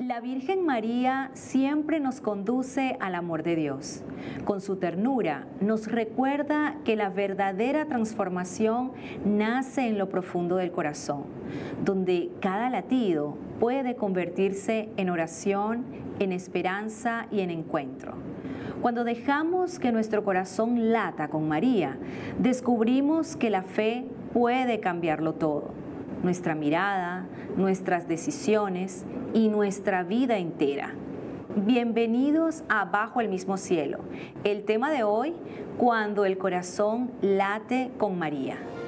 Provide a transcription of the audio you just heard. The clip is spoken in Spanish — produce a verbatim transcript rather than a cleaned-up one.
La Virgen María siempre nos conduce al amor de Dios. Con su ternura nos recuerda que la verdadera transformación nace en lo profundo del corazón, donde cada latido puede convertirse en oración, en esperanza y en encuentro. Cuando dejamos que nuestro corazón lata con María, descubrimos que la fe puede cambiarlo todo. Nuestra mirada, nuestras decisiones y nuestra vida entera. Bienvenidos a Bajo el mismo cielo. El tema de hoy, cuando el corazón late con María.